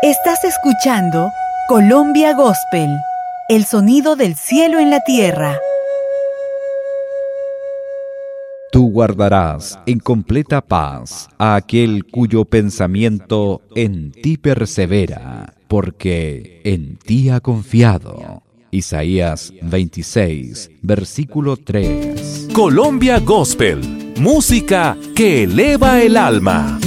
Estás escuchando Colombia Gospel, el sonido del cielo en la tierra. Tú guardarás en completa paz a aquel cuyo pensamiento en ti persevera, porque en ti ha confiado. Isaías 26, versículo 3. Colombia Gospel, música que eleva el alma.